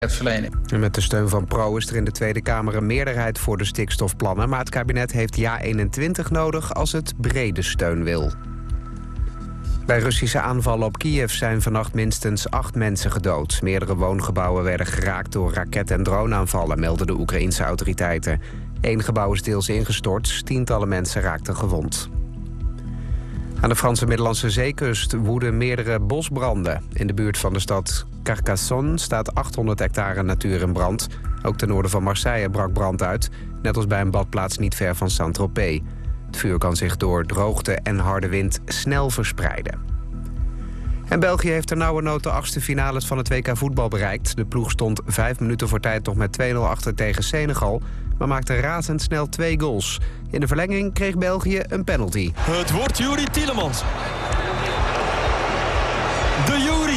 verlenen. En met de steun van Pro is er in de Tweede Kamer een meerderheid voor de stikstofplannen. Maar het kabinet heeft Ja-21 nodig als het brede steun wil. Bij Russische aanvallen op Kiev zijn vannacht minstens 8 mensen gedood. Meerdere woongebouwen werden geraakt door raket- en droneaanvallen, melden de Oekraïense autoriteiten. 1 gebouw is deels ingestort, tientallen mensen raakten gewond. Aan de Franse Middellandse Zeekust woeden meerdere bosbranden. In de buurt van de stad Carcassonne staat 800 hectare natuur in brand. Ook ten noorden van Marseille brak brand uit, net als bij een badplaats niet ver van Saint-Tropez. Het vuur kan zich door droogte en harde wind snel verspreiden. En België heeft ternauwernood de 8e finales van het WK voetbal bereikt. De ploeg stond 5 minuten voor tijd nog met 2-0 achter tegen Senegal, maar maakte razendsnel 2 goals. In de verlenging kreeg België een penalty. Het wordt Youri Tielemans. De Youri.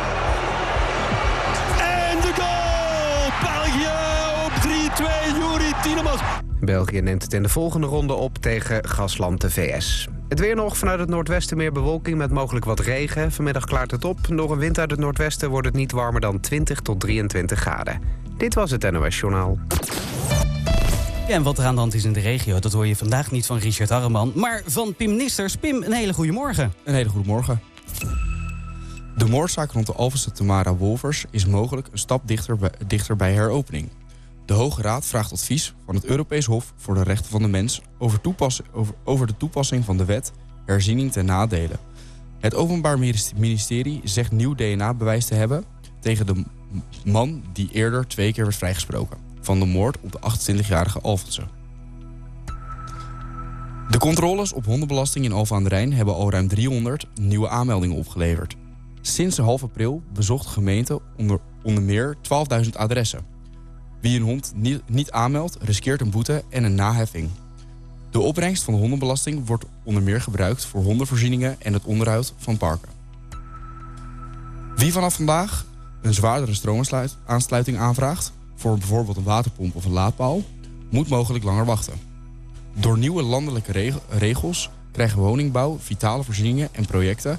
En de goal! België op 3-2. Youri Tielemans. België neemt het in de volgende ronde op tegen gastland de VS. Het weer nog, vanuit het noordwesten meer bewolking met mogelijk wat regen. Vanmiddag klaart het op. Door een wind uit het noordwesten wordt het niet warmer dan 20 tot 23 graden. Dit was het NOS Journaal. Ja, en wat er aan de hand is in de regio, dat hoor je vandaag niet van Richard Harreman, maar van Pim Nisters. Pim, een hele goede morgen. Een hele goede morgen. De moordzaak rond de Alphense Tamara Wolvers is mogelijk een stap dichter bij heropening. De Hoge Raad vraagt advies van het Europees Hof voor de Rechten van de Mens over de toepassing van de wet herziening ten nadele. Het Openbaar Ministerie zegt nieuw DNA-bewijs te hebben tegen de man die eerder 2 keer werd vrijgesproken van de moord op de 28-jarige Alphense. De controles op hondenbelasting in Alphen aan den Rijn hebben al ruim 300 nieuwe aanmeldingen opgeleverd. Sinds half april bezocht de gemeente onder meer 12.000 adressen. Wie een hond niet aanmeldt, riskeert een boete en een naheffing. De opbrengst van de hondenbelasting wordt onder meer gebruikt voor hondenvoorzieningen en het onderhoud van parken. Wie vanaf vandaag een zwaardere stroomaansluiting aanvraagt voor bijvoorbeeld een waterpomp of een laadpaal, moet mogelijk langer wachten. Door nieuwe landelijke regels krijgen woningbouw, vitale voorzieningen en projecten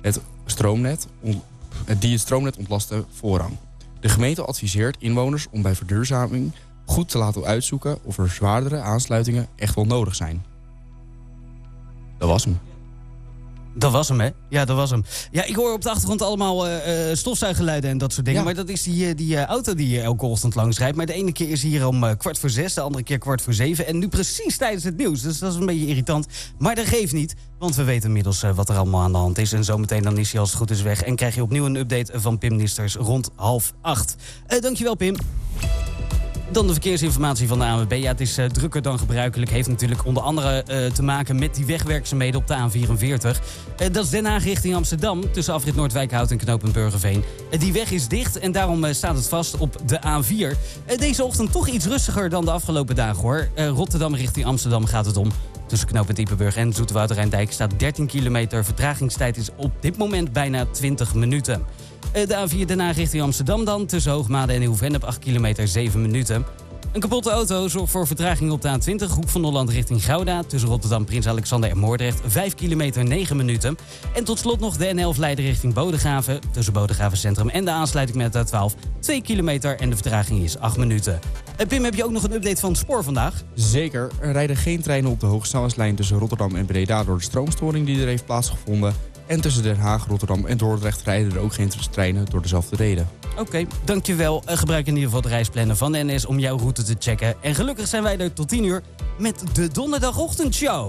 die het stroomnet ontlasten voorrang. De gemeente adviseert inwoners om bij verduurzaming goed te laten uitzoeken of er zwaardere aansluitingen echt wel nodig zijn. Dat was hem. Dat was hem, hè? Ja, dat was hem. Ja, ik hoor op de achtergrond allemaal stofzuiggeluiden en dat soort dingen. Ja. Maar dat is die auto die elke ochtend langs rijdt. Maar de ene keer is hier om 6:15, de andere keer 6:45. En nu precies tijdens het nieuws. Dus dat is een beetje irritant. Maar dat geeft niet, want we weten inmiddels wat er allemaal aan de hand is. En zometeen dan is hij als het goed is weg. En krijg je opnieuw een update van Pim Nisters rond 7:30. Dankjewel, Pim. Dan de verkeersinformatie van de ANWB. Ja, het is drukker dan gebruikelijk. Heeft natuurlijk onder andere te maken met die wegwerkzaamheden op de A44. Dat is Den Haag richting Amsterdam. Tussen afrit Noordwijkhout en knooppunt Burgerveen. Die weg is dicht en daarom staat het vast op de A4. Deze ochtend toch iets rustiger dan de afgelopen dagen, hoor. Rotterdam richting Amsterdam gaat het om. Tussen knooppunt Ippenburg en Zoeterwoude-Rijndijk staat 13 kilometer. Vertragingstijd is op dit moment bijna 20 minuten. De A4 Den Haag richting Amsterdam dan. Tussen Hoogmade en Nieuw-Vennep 8 kilometer 7 minuten. Een kapotte auto zorgt voor vertraging op de A20. Hoek van Holland richting Gouda. Tussen Rotterdam, Prins Alexander en Moordrecht 5 kilometer 9 minuten. En tot slot nog de N11 Leiden richting Bodegraven. Tussen Bodegraven Centrum en de aansluiting met de A12 2 kilometer en de vertraging is 8 minuten. Pim, heb je ook nog een update van het spoor vandaag? Zeker. Er rijden geen treinen op de hogesnelheidslijn tussen Rotterdam en Breda door de stroomstoring die er heeft plaatsgevonden. En tussen Den Haag, Rotterdam en Dordrecht rijden er ook geen treinen door dezelfde reden. Oké, dankjewel. Gebruik in ieder geval de reisplannen van de NS om jouw route te checken. En gelukkig zijn wij er tot 10 uur met de donderdagochtendshow.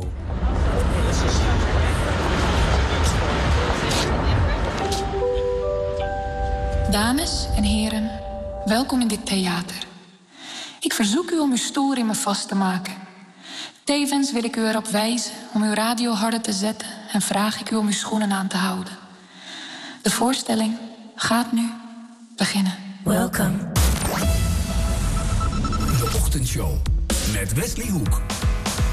Dames en heren, welkom in dit theater. Ik verzoek u om uw stoel in me vast te maken. Tevens wil ik u erop wijzen om uw radio harder te zetten en vraag ik u om uw schoenen aan te houden. De voorstelling gaat nu beginnen. Welcome. De ochtendshow met Wesley Hoek.